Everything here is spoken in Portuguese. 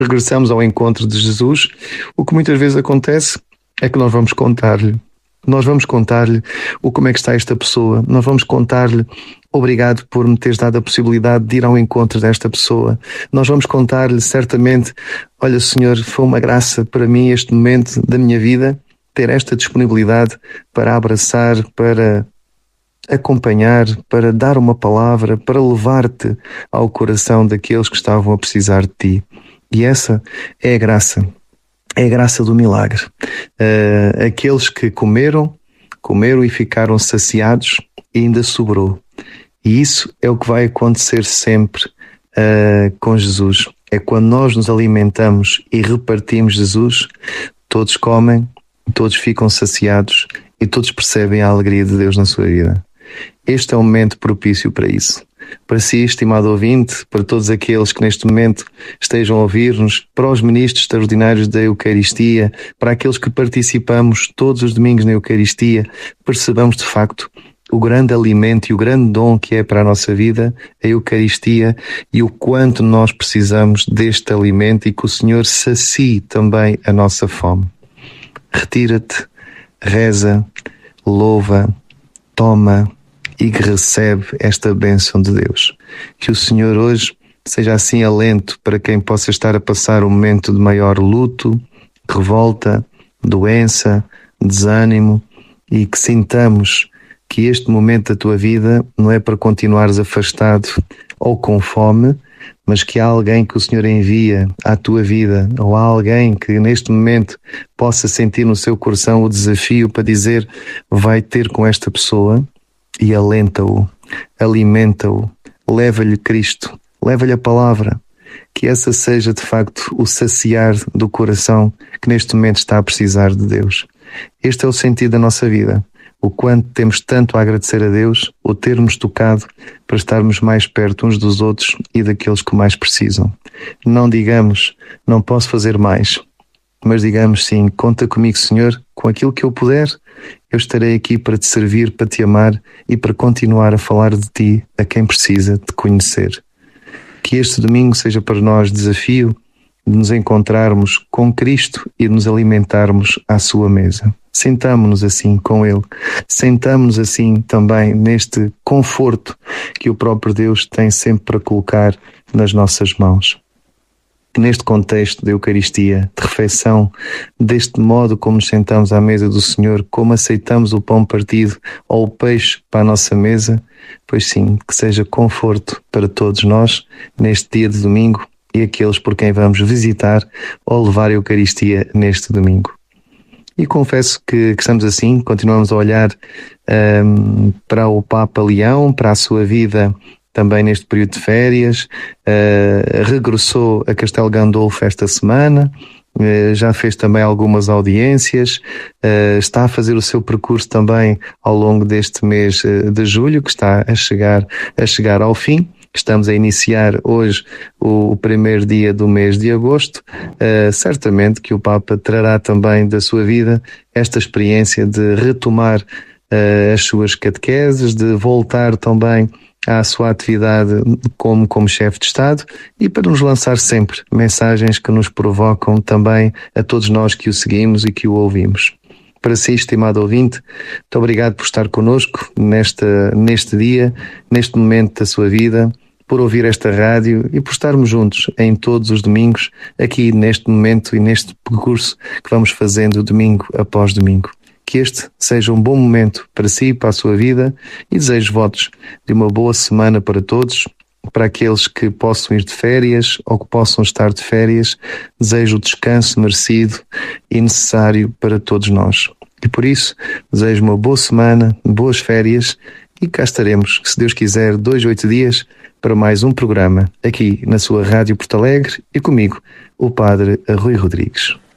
regressamos ao encontro de Jesus, o que muitas vezes acontece é que nós vamos contar-lhe. Nós vamos contar-lhe como é que está esta pessoa. Nós vamos contar-lhe: obrigado por me teres dado a possibilidade de ir ao encontro desta pessoa. Nós vamos contar-lhe certamente: olha, Senhor, foi uma graça para mim este momento da minha vida, ter esta disponibilidade para abraçar, para acompanhar, para dar uma palavra, para levar-te ao coração daqueles que estavam a precisar de ti. E essa é a graça. É a graça do milagre. Aqueles que comeram e ficaram saciados e ainda sobrou. E isso é o que vai acontecer sempre com Jesus. É quando nós nos alimentamos e repartimos Jesus, todos comem, todos ficam saciados e todos percebem a alegria de Deus na sua vida. Este é o momento propício para isso. Para si, estimado ouvinte, para todos aqueles que neste momento estejam a ouvir-nos, para os ministros extraordinários da Eucaristia, para aqueles que participamos todos os domingos na Eucaristia, percebamos de facto o grande alimento e o grande dom que é para a nossa vida, a Eucaristia, e o quanto nós precisamos deste alimento e que o Senhor sacie também a nossa fome. Retira-te, reza, louva, toma e que recebe esta bênção de Deus. Que o Senhor hoje seja assim alento para quem possa estar a passar um momento de maior luto, revolta, doença, desânimo, e que sintamos que este momento da tua vida não é para continuares afastado ou com fome, mas que há alguém que o Senhor envia à tua vida, ou há alguém que neste momento possa sentir no seu coração o desafio para dizer: vai ter com esta pessoa e alenta-o, alimenta-o, leva-lhe Cristo, leva-lhe a palavra. Que essa seja de facto o saciar do coração que neste momento está a precisar de Deus. Este é o sentido da nossa vida. O quanto temos tanto a agradecer a Deus, o ter-nos tocado para estarmos mais perto uns dos outros e daqueles que mais precisam. Não digamos: não posso fazer mais, mas digamos sim: conta comigo, Senhor, com aquilo que eu puder, eu estarei aqui para te servir, para te amar e para continuar a falar de ti a quem precisa te conhecer. Que este domingo seja para nós desafio de nos encontrarmos com Cristo e de nos alimentarmos à sua mesa. Sentamo-nos assim com Ele, sentamo-nos assim também neste conforto que o próprio Deus tem sempre para colocar nas nossas mãos. Neste contexto da Eucaristia, de refeição, deste modo como nos sentamos à mesa do Senhor, como aceitamos o pão partido ou o peixe para a nossa mesa, pois sim, que seja conforto para todos nós neste dia de domingo e aqueles por quem vamos visitar ou levar a Eucaristia neste domingo. E confesso que estamos assim, continuamos a olhar para o Papa Leão, para a sua vida também neste período de férias. Regressou a Castelo Gandolfo esta semana, já fez também algumas audiências, está a fazer o seu percurso também ao longo deste mês de julho, que está a chegar ao fim. Estamos a iniciar hoje o primeiro dia do mês de agosto. Certamente que o Papa trará também da sua vida esta experiência de retomar as suas catequeses, de voltar também à sua atividade como chefe de Estado e para nos lançar sempre mensagens que nos provocam também a todos nós que o seguimos e que o ouvimos. Para si, estimado ouvinte, muito obrigado por estar connosco neste dia, neste momento da sua vida, por ouvir esta rádio e por estarmos juntos em todos os domingos, aqui neste momento e neste percurso que vamos fazendo domingo após domingo. Que este seja um bom momento para si e para a sua vida e desejo votos de uma boa semana para todos. Para aqueles que possam ir de férias ou que possam estar de férias, desejo o descanso merecido e necessário para todos nós. E por isso, desejo uma boa semana, boas férias e cá estaremos, se Deus quiser, 2 a 8 dias para mais um programa aqui na sua Rádio Porto Alegre e comigo, o Padre Rui Rodrigues.